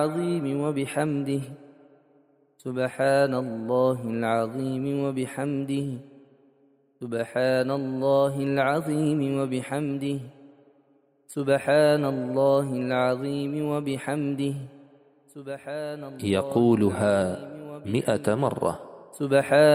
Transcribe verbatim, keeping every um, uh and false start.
العظيم وبحمده سبحان الله العظيم وبحمده سبحان الله العظيم وبحمده سبحان الله العظيم وبحمده سبحان الله يقولها مئة مرة. سبحان